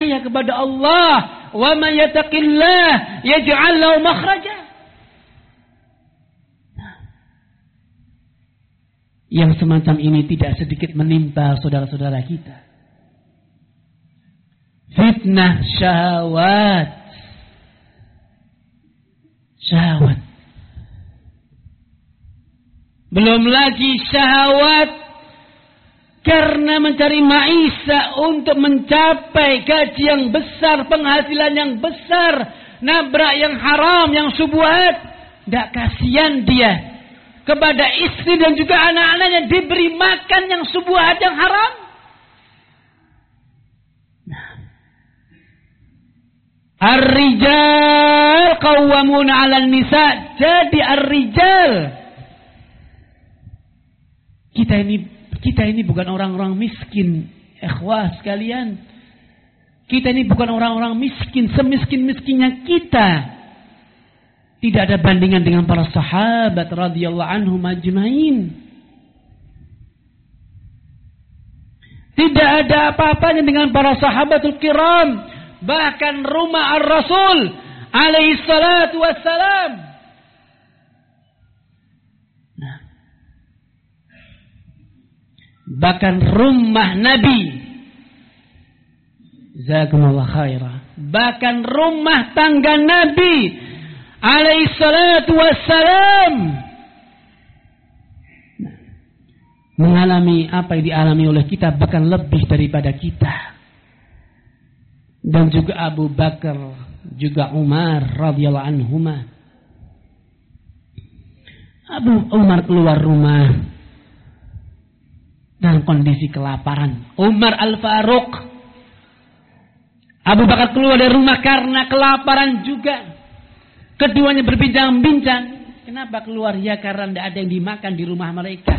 kepada Allah, wa may yattaqillah yaj'al lahu makhraja. Yang semacam ini tidak sedikit menimpa saudara-saudara kita. Fitnah syahwat. Syahwat. Belum lagi syahwat karena mencari maisha untuk mencapai gaji yang besar, penghasilan yang besar, nabrak yang haram, yang syubhat. Tidak kasihan dia kepada istri dan juga anak-anaknya diberi makan yang syubhat, yang haram. Ar-rijal qawwamuna 'alan nisa. Jadi ar-rijal, kita ini bukan orang-orang miskin, ikhwah sekalian. Kita ini bukan orang-orang miskin, semiskin-miskinnya kita. Tidak ada bandingan dengan para sahabat radhiyallahu anhum ajmain. Tidak ada apa-apanya dengan para sahabatul kiram. Bahkan rumah ar-Rasul alaihi salatu wassalam. Bahkan rumah Nabi, jazakumullah khairah, bahkan rumah tangga Nabi alaihi salatu wassalam mengalami apa yang dialami oleh kita, bahkan lebih daripada kita. Dan juga Abu Bakar, juga Umar radhiyallahu anhuma. Abu Umar keluar rumah dalam kondisi kelaparan. Umar Al-Faruq, Abu Bakar keluar dari rumah karena kelaparan juga. Keduanya berbincang-bincang. Kenapa keluar? Ya karena tidak ada yang dimakan di rumah mereka.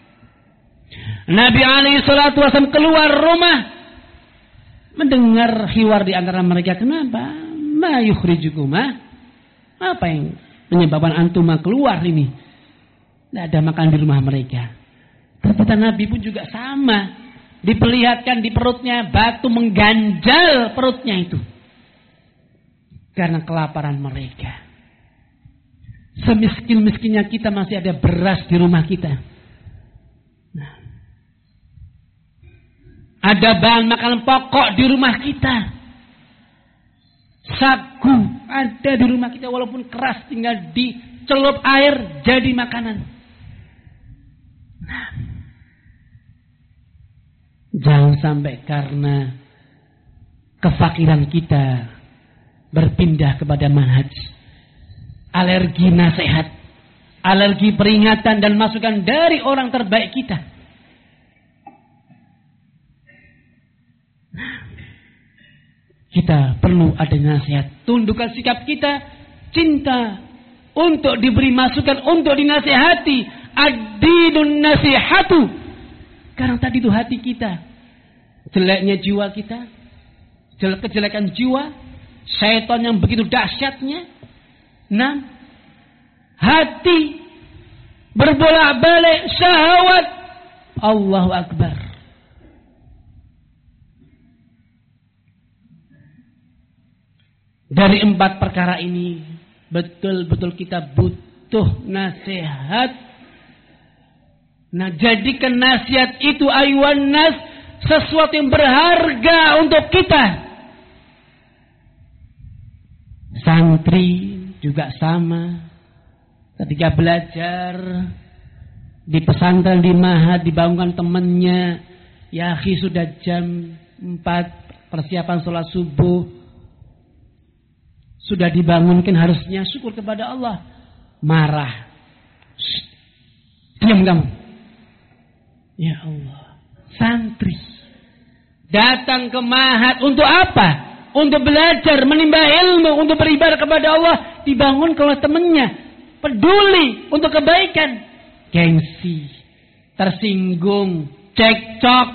Nabi alaihi salatu wasallam keluar rumah, mendengar hiwar di antara mereka. Kenapa? Ma yukhrijukuma? Apa yang menyebabkan antum keluar ini? Tidak ada makan di rumah mereka. Kata Nabi pun juga sama. Diperlihatkan di perutnya batu mengganjal perutnya itu. Karena kelaparan mereka. Semiskin-miskinnya kita masih ada beras di rumah kita. Nah, ada bahan makanan pokok di rumah kita. Sagu ada di rumah kita walaupun keras, tinggal dicelup air jadi makanan. Nah, jangan sampai karena kefakiran kita berpindah kepada manhaj alergi nasihat, alergi peringatan dan masukan dari orang terbaik kita. Kita perlu ada nasihat. Tundukkan sikap kita, cinta untuk diberi masukan, untuk dinasihati. Ad-dinun nasihatu. Karena tadi itu hati kita, jeleknya jiwa kita, kejelekan jiwa, syaitan yang begitu dahsyatnya. Nah, hati berbolak-balik syahwat. Allahu Akbar. Dari 4 perkara ini betul-betul kita butuh nasihat. Nah, jadikan nasihat itu ayuhan nas sesuatu yang berharga untuk kita. Santri juga sama. Ketika belajar di pesantren, di mahad, dibangunkan temannya, ya akhi sudah jam 4 persiapan sholat subuh. Sudah dibangunkan, harusnya syukur kepada Allah. Marah. Diam kamu. Ya Allah. Santri datang ke mahad untuk apa? Untuk belajar, menimba ilmu, untuk beribadah kepada Allah. Dibangun oleh temannya. Peduli untuk kebaikan. Gengsi. Tersinggung. Cekcok.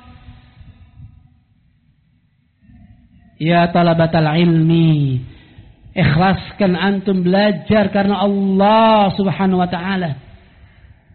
Ya talabatal ilmi. Ikhlaskan antum belajar karena Allah subhanahu wa ta'ala.